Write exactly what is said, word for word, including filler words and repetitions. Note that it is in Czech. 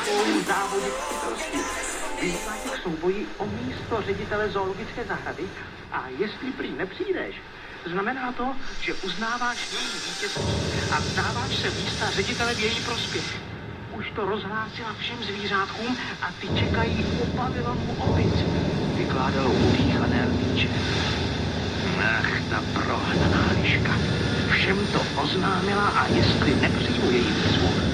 takovou závodě chytrosti. Vyzývá tě k souboji o místo ředitele zoologické zahrady a jestli prý nepřijdeš, znamená to, že uznáváš její vítězství a vzdáváš se místa ředitele v její prospěch. Už to rozhlásila všem zvířátkům a ty čekají u pavilonu opic, vykládalo udýchané lvíče. Ach, ta prohnaná liška. Všem to oznámila a jestli nepřijmu její výzvu,